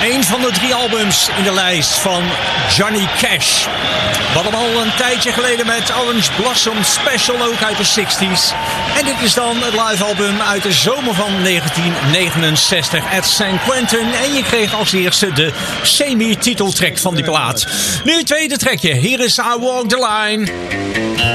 Een van de 3 albums in de lijst van Johnny Cash. We hadden hem al een tijdje geleden met Orange Blossom Special, ook uit de 60s. En dit is dan het live album uit de zomer van 1969 at St. Quentin. En je kreeg als eerste de semi-titeltrack van die plaat. Nu het tweede trackje. Hier is I Walk the Line.